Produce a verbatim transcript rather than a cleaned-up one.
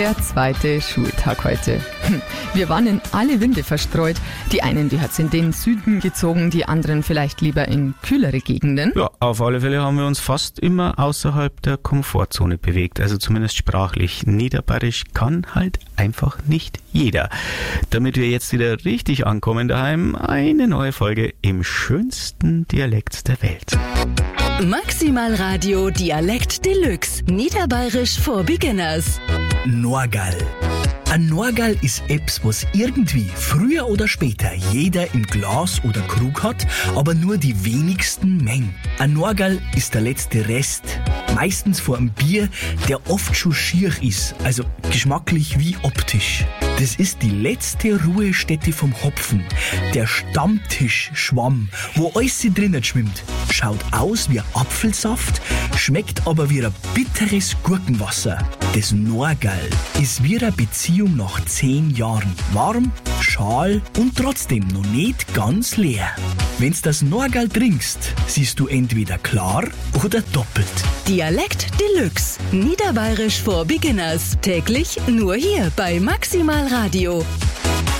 Der zweite Schultag heute. Wir waren in alle Winde verstreut. Die einen, die hat's in den Süden gezogen, die anderen vielleicht lieber in kühlere Gegenden. Ja, auf alle Fälle haben wir uns fast immer außerhalb der Komfortzone bewegt, also zumindest sprachlich. Niederbayerisch kann halt einfach nicht jeder. Damit wir jetzt wieder richtig ankommen daheim, eine neue Folge im schönsten Dialekt der Welt. Maximal Radio Dialekt Deluxe. Niederbayerisch for Beginners. Norgal. Ein Norgal ist etwas, was irgendwie früher oder später jeder im Glas oder Krug hat, aber nur die wenigsten Mengen. Ein Norgal ist der letzte Rest, meistens vor einem Bier, der oft schon schier ist, also geschmacklich wie optisch. Das ist die letzte Ruhestätte vom Hopfen, der Stammtischschwamm, wo alles drinnen schwimmt. Schaut aus wie Apfelsaft, schmeckt aber wie ein bitteres Gurkenwasser. Das Norgal ist wie eine Beziehung nach zehn Jahren. Warm, schal und trotzdem noch nicht ganz leer. Wenn's das Norgal trinkst, siehst du entweder klar oder doppelt. Dialekt Deluxe. Niederbayerisch for Beginners. Täglich nur hier bei Maximal Radio.